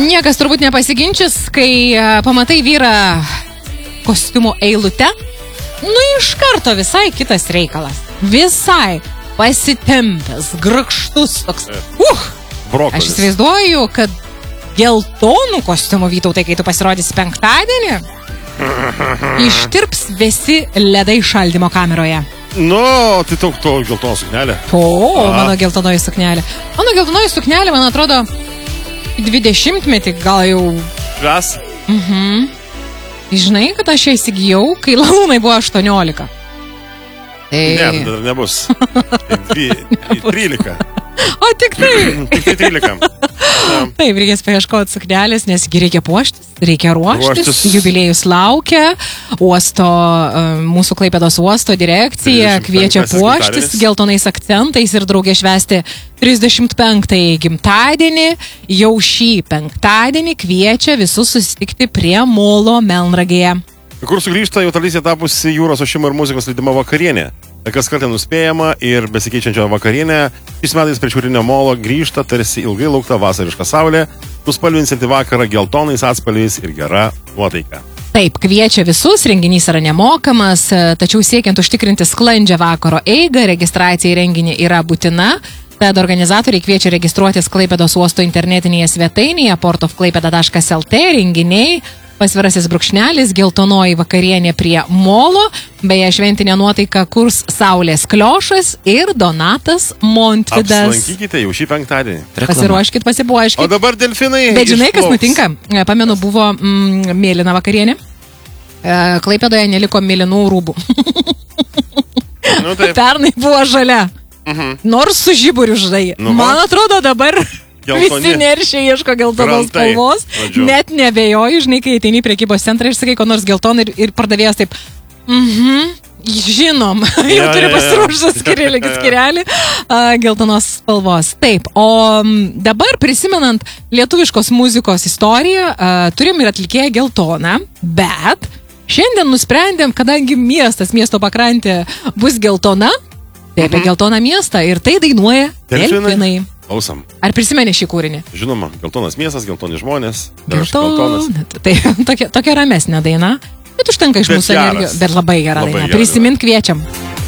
Niekas turbūt nepasiginčys, kai pamatai vyrą kostiumo eilute, iš karto visai kitas reikalas. Visai pasitempęs, grakštus toks. Brokolis. Aš įsivaizduoju, kad geltonų kostiumų Vytautai, kai tu pasirodysi penktadienį, ištirps visi ledai šaldymo kameroje. Tai to geltono suknelė. Mano geltonoji suknelė. Mano geltonoji suknelė, man atrodo, 20-metį gal jau... Ves? Žinai, kad aš ją įsigijau, kai Lalūnai buvo 18. Ne, dar nebus. 13. O tik tai. Tik tai 13. Taip, reikės paieškoti suknelės, nes reikia puoštis, reikia ruoštis. Jubiliejus laukia, mūsų Klaipėdos uosto direkcija kviečia puoštis geltonais akcentais ir draugė švęsti 35-ąjį gimtadienį. Jau šį penktadienį kviečia visus susitikti prie molo Melnragėje. Kur sugrįžta jau tradicija tapusi jūros ošimo ir muzikos leidimo vakarienė. Kas kartą nuspėjama ir besikeičiančio vakarienė, šis metais prie šiaurinio molo grįžta tarsi ilgai laukta vasariška saulė, nuspalvinsianti vakarą geltonais atspalviais ir gera nuotaika. Taip, kviečia visus, renginys yra nemokamas, tačiau siekiant užtikrinti sklandžią vakaro eigą, registracija į renginį yra būtina. Tad organizatoriai kviečia registruotis Klaipėdos uosto internetinėje svetainėje portofklaipeda.lt renginiai. Pasvirasis brūkšnelis, geltonoji vakarienė prie molo, beje šventinė nuotaika kurs Saulės Kliošas ir Donatas Montvydas. Apsilankykite jau šį penktadienį. Pasiruoškit, pasipuoškit. O dabar delfinai. Bet žinai, kas nutinka? Pamenu, buvo mėlyna vakarienė. Klaipėdoje neliko mėlynų rūbų. Pernai buvo žalia. Nors su žiburiu žai. Man atrodo dabar... Visi neršiai ieško geltonos spalvos, net nebejoju, žinai, kai ateini į prekybos centrą ir sakai, ko nors geltoną ir pardavėjas taip, žinom, jau turi pasiruošęs skirelį geltonos spalvos. Taip, o dabar prisimenant lietuviškos muzikos istoriją, turim ir atlikėją Geltoną, bet šiandien nusprendėm, kadangi miesto pakrantė bus geltona, tai apie geltoną miestą ir tai dainuoja delfinai. Klausom. Ar prisimeni šį kūrinį? Žinoma, geltonas miestas, geltoni žmonės. Tai tokia ramesnė daina, bet užtenka iš mūsų energijos. Bet labai gera daina. Prisimint kviečiam.